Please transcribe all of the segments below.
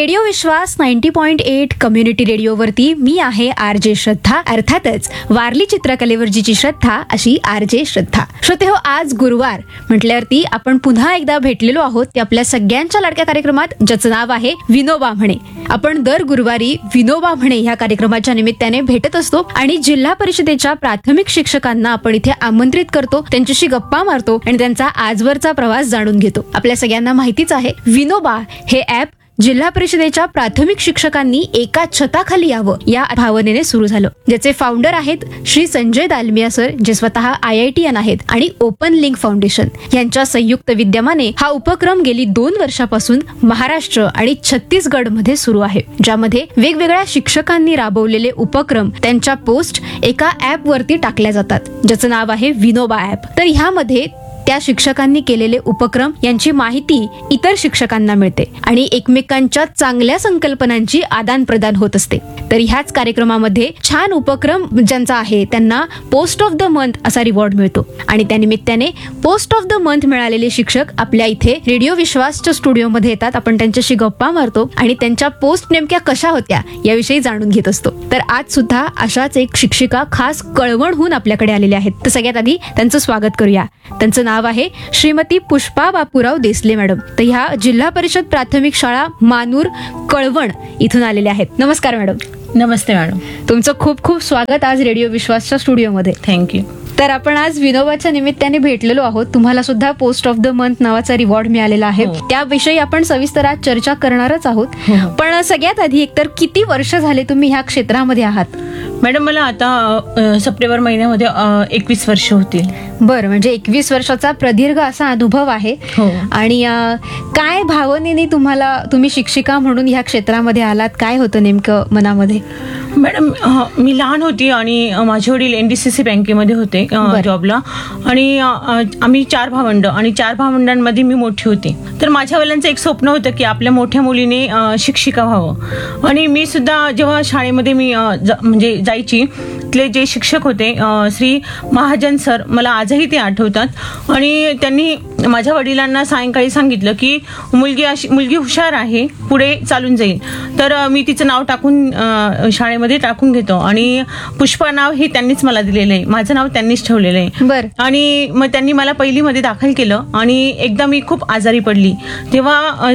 Radio विश्वास 90.8 community रेडिओवरती मी आहे RJ श्रद्धा. अर्थातच वारली चित्रकलेवरची श्रद्धा अशी आरजे श्रद्धा. श्रोते हो, आज गुरुवार म्हटल्यावरती आपण पुन्हा एकदा भेटलेलो आहोत ते आपल्या सगळ्यांच्या लाडक्या कार्यक्रमात, ज्याचं नाव आहे विनोबा म्हणे. आपण दर गुरुवारी विनोबा म्हणे ह्या कार्यक्रमाच्या निमित्ताने भेटत असतो आणि जिल्हा परिषदेच्या प्राथमिक शिक्षकांना आपण इथे आमंत्रित करतो, त्यांच्याशी गप्पा मारतो आणि त्यांचा आजवरचा प्रवास जाणून घेतो. आपल्या सगळ्यांना माहितीच आहे, विनोबा हे ॲप जिल्हा परिषदेच्या प्राथमिक शिक्षकांनी एका छताखाली यावं या भावनेने सुरू झालं, ज्याचे फाउंडर आहेत श्री संजय दालमिया सर, जे स्वतः IITian आहेत, आणि ओपन लिंक फाउंडेशन यांच्या संयुक्त विद्यमाने हा उपक्रम गेली 2 वर्षापासून महाराष्ट्र आणि छत्तीसगड मध्ये सुरू आहे, ज्यामध्ये वेगवेगळ्या शिक्षकांनी राबवलेले उपक्रम त्यांच्या पोस्ट एका ऍप वरती टाकल्या जातात, ज्याचं नाव आहे विनोबा ऍप. तर ह्यामध्ये त्या शिक्षकांनी केलेले उपक्रम यांची माहिती इतर शिक्षकांना मिळते आणि एकमेकांच्या चांगल्या संकल्पनांची आदान प्रदान होत असते. तर ह्याच कार्यक्रमामध्ये छान उपक्रम ज्यांचा आहे त्यांना पोस्ट ऑफ द मंथ असा रिवॉर्ड मिळतो आणि त्यानिमित्ताने पोस्ट ऑफ द मंथ मिळालेले शिक्षक आपल्या इथे रेडिओ विश्वासच्या स्टुडिओमध्ये येतात. आपण त्यांच्याशी गप्पा मारतो आणि त्यांच्या पोस्ट नेमक्या कशा होत्या याविषयी जाणून घेत असतो. तर आज सुद्धा अशाच एक शिक्षिका खास कळवणहून आपल्याकडे आलेल्या आहेत. तर सगळ्यात आधी त्यांचं स्वागत करूया. त्यांचं नाव आहे श्रीमती पुष्पा बापूराव देसले मॅडम. तर ह्या जिल्हा परिषद प्राथमिक शाळा मानूर कळवण इथून आलेल्या आहेत. नमस्कार मॅडम. नमस्ते मॅडम. तुमचं खूप खूप स्वागत आज रेडिओ विश्वासच्या स्टुडिओमध्ये. थँक्यू. तर आपण आज विनोबाच्या निमित्ताने भेटलेलो आहोत. तुम्हाला सुद्धा पोस्ट ऑफ द मंथ नावाचा रिवॉर्ड मिळालेला आहे. त्याविषयी आपण सविस्तर आज चर्चा करणारच आहोत. पण सगळ्यात आधी एकतर किती वर्ष झाले तुम्ही ह्या क्षेत्रामध्ये आहात? मॅडम, मला आता सप्टेंबर महिन्यामध्ये 21 वर्ष होतील. बरं, म्हणजे 21 वर्षाचा प्रदीर्घ असा अनुभव आहे. आणि काय भावनेने तुम्ही शिक्षिका म्हणून ह्या क्षेत्रामध्ये आलात? काय होतं नेमकं मनामध्ये? मॅडम, मी लहान होती आणि माझे वडील NDCC बँकेमध्ये होते जॉबला, आणि आम्ही 4 भावंड आणि 4 भावंडांमध्ये मी मोठी होती. तर माझ्या वडिलांचं एक स्वप्न होतं की आपल्या मोठ्या मुलीने शिक्षिका व्हावं. आणि मी सुद्धा जेव्हा शाळेमध्ये मी म्हणजे जायची, तिथले जे शिक्षक होते श्री महाजन सर, मला आजही ते आठवतात. आणि त्यांनी माझ्या वडिलांना सायंकाळी सांगितलं की मुलगी हुशार आहे, पुढे चालून जाईल. तर मी तिचं नाव टाकून शाळेमध्ये टाकून घेतो आणि पुष्पा नाव हे त्यांनीच मला दिलेलं आहे, माझं नाव त्यांनीच ठेवलेलं आहे. बरं. आणि मग त्यांनी मला पहिलीमध्ये दाखल केलं आणि एकदा मी खूप आजारी पडली, तेव्हा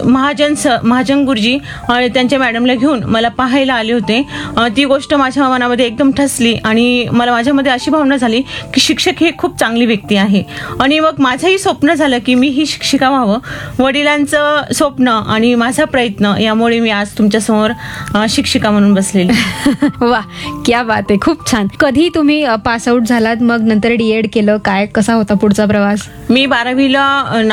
महाजन गुरुजी त्यांच्या मॅडमला घेऊन मला पाहायला आले होते. ती गोष्ट माझ्या मनामध्ये एकदम ठसली आणि मला माझ्यामध्ये अशी भावना झाली की शिक्षक ही खूप चांगली व्यक्ती आहे. आणि मग माझंही स्वप्न झालं की मी ही शिक्षिका व्हावं. वडिलांचं स्वप्न आणि माझा प्रयत्न यामुळे मी आज तुमच्या समोर शिक्षिका म्हणून बसलेली. वा, क्या बात आहे, खूप छान. कधी तुम्ही पास आउट झालात, मग नंतर DED केलं, काय कसा होता पुढचा प्रवास? मी 12वीला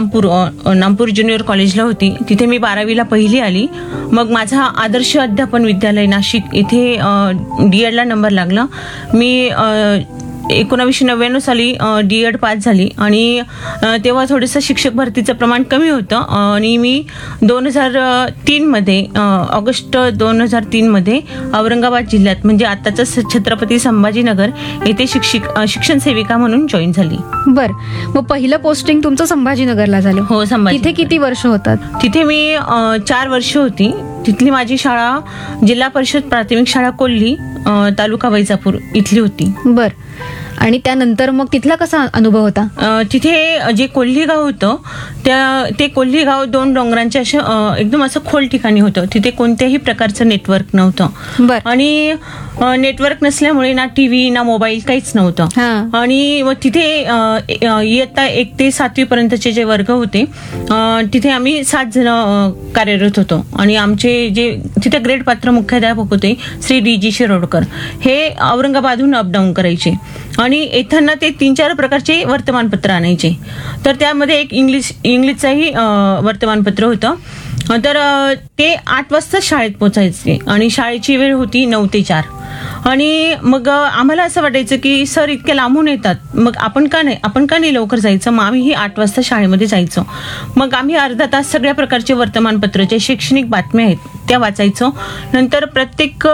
नामपूर ज्युनियर कॉलेजला होती. तिथे मी 12वीला पहिली आली. मग माझा आदर्श अध्यापन विद्यालय नाशिक इथे DEDला नंबर लागला. मी 1999 साली DED पास झाली आणि तेव्हा थोडंसं शिक्षक भरतीचं प्रमाण कमी होतं आणि मी 2003 मध्ये ऑगस्ट 2003 मध्ये औरंगाबाद जिल्ह्यात म्हणजे आताचं छत्रपती संभाजीनगर येथे शिक्षण सेविका म्हणून जॉईन झाली. बर, मग पहिलं पोस्टिंग तुमचं संभाजीनगरला झालं? हो, संभाजी. तिथे किती वर्ष होतात? तिथे मी 4 वर्ष होती. तिथली माझी शाळा जिल्हा परिषद प्राथमिक शाळा कोल्ही, तालुका वैजापूर इथली होती. बर, आणि त्यानंतर मग तिथला कसा अनुभव होता? तिथे जे कोल्ही गाव होतं ते कोल्ही गाव 2 डोंगरांच्या एकदम असं खोल ठिकाणी होतं. तिथे कोणत्याही प्रकारचं नेटवर्क नव्हतं. बरं. आणि नेटवर्क नसल्यामुळे ना TV ना मोबाईल काहीच नव्हतं. आणि मग तिथे इयत्ता 1 ते 7वी पर्यंतचे जे वर्ग होते तिथे आम्ही 7 जण कार्यरत होतो. आणि आमचे जे तिथे ग्रेड पात्र मुख्याध्यापक होते श्री DG शिरोडकर, हे औरंगाबादहून अपडाऊन करायचे आणि येताना ते 3-4 प्रकारचे वर्तमानपत्र आणायचे. तर त्यामध्ये एक इंग्लिशचाही वर्तमानपत्र होतं. तर ते 8 वाजता शाळेत पोचायचे आणि शाळेची वेळ होती 9 ते 4. आणि मग आम्हाला असं वाटायचं की सर इतक्या लांबून येतात, मग आपण का नाही लवकर जायचं. मग आम्हीही 8 वाजता शाळेमध्ये जायचो. मग आम्ही अर्धा तास सगळ्या प्रकारचे वर्तमानपत्र, जे शैक्षणिक बातम्या आहेत त्या वाचायचो. नंतर प्रत्येक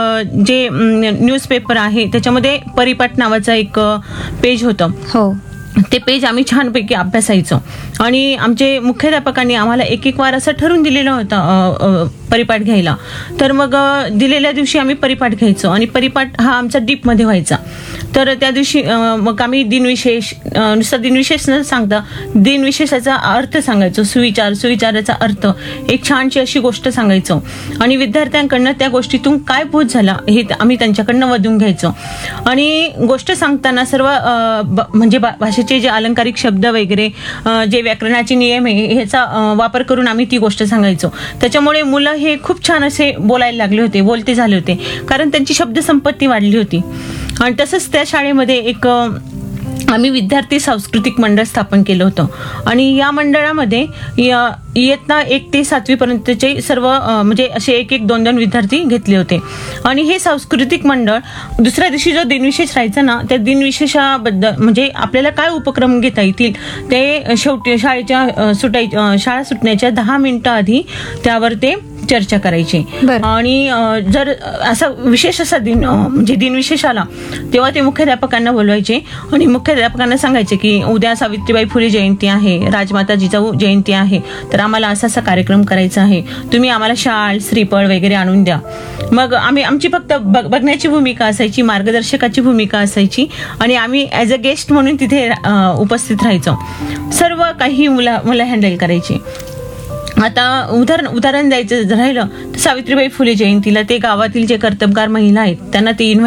जे न्यूजपेपर आहे त्याच्यामध्ये परिपाठ नावाचं एक पेज होतं. हो. ते पेज आम्ही छानपैकी अभ्यासायचो. आणि आमचे मुख्याध्यापकांनी आम्हाला एक वार असं ठरवून दिलेलं होतं परिपाठ घ्यायला. तर मग दिलेल्या दिवशी आम्ही परिपाठ घ्यायचो आणि परिपाठ हा आमचा डीपमध्ये व्हायचा. तर त्या दिवशी मग आम्ही दिनविशेष, नुसतं दिनविशेष न सांगता दिनविशेषाचा अर्थ सांगायचो, सुविचाराचा अर्थ, एक छानशी अशी गोष्ट सांगायचो आणि विद्यार्थ्यांकडनं त्या गोष्टीतून काय बोध झाला हे आम्ही त्यांच्याकडनं वधून घ्यायचो. आणि गोष्ट सांगताना सर्व म्हणजे भाषेचे जे अलंकारिक शब्द वगैरे, जे व्याकरणाचे नियम आहे ह्याचा वापर करून आम्ही ती गोष्ट सांगायचो. त्याच्यामुळे मुलं हे खूप छान असे बोलायला लागले होते, बोलते झाले होते, कारण त्यांची शब्दसंपत्ती वाढली होती. आणि तसंच त्या शाळेमध्ये एक आम्ही विद्यार्थी सांस्कृतिक मंडळ स्थापन केलं होतं आणि या मंडळामध्ये इयत्ता 1 ते 7वी पर्यंतचे सर्व म्हणजे असे 1-2 विद्यार्थी घेतले होते. आणि हे सांस्कृतिक मंडळ दुसऱ्या दिवशी जो दिनविशेष राहायचा ना, त्या दिनविशेषाबद्दल म्हणजे आपल्याला काय उपक्रम घेता येतील ते शेवटी शाळा सुटण्याच्या 10 मिनिटं आधी त्यावर ते चर्चा करायची. आणि जर असा विशेष असा दिन म्हणजे दिनविशेष आला तेव्हा ते मुख्याध्यापकांना बोलवायचे आणि मुख्याध्यापकांना सांगायचे की उद्या सावित्रीबाई फुले जयंती आहे, राजमाता जिजाऊ जयंती आहे, तर आम्हाला असा कार्यक्रम करायचा आहे, तुम्ही आम्हाला शाल श्रीफळ वगैरे आणून द्या. मग आमची फक्त बघण्याची भूमिका असायची, मार्गदर्शकाची भूमिका असायची आणि आम्ही ॲज अ गेस्ट म्हणून तिथे उपस्थित राहायचो. सर्व काही मुलं हँडल करायची. आता उदाहरण द्यायचं राहिलं तर सावित्रीबाई फुले जयंतीला ते गावातील जे कर्तबगार महिला आहेत त्यांना ते